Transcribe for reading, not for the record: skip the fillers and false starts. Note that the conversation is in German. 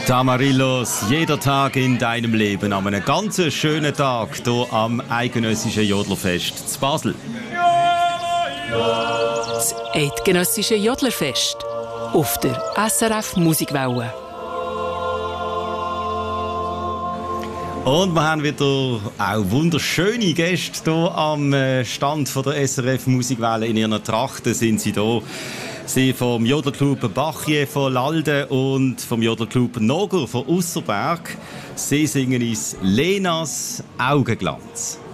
Tamarillos, jeder Tag in deinem Leben, an einem ganz schönen Tag hier am Eidgenössischen Jodlerfest zu Basel. Das Eidgenössische Jodlerfest auf der SRF Musikwelle. Und wir haben wieder auch wunderschöne Gäste hier am Stand von der SRF Musikwelle. In ihren Trachten sind sie hier. Sie vom Jodlerclub Bachje von Lalde und vom Jodlerclub Noger von Usserberg. Sie singen uns Lenas Augenglanz.